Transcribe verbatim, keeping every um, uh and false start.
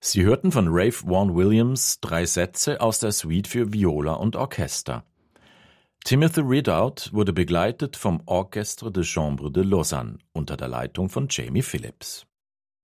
Sie hörten von Ralph Vaughan Williams drei Sätze aus der Suite für Viola und Orchester. Timothy Ridout wurde begleitet vom Orchestre de Chambre de Lausanne unter der Leitung von Jamie Phillips.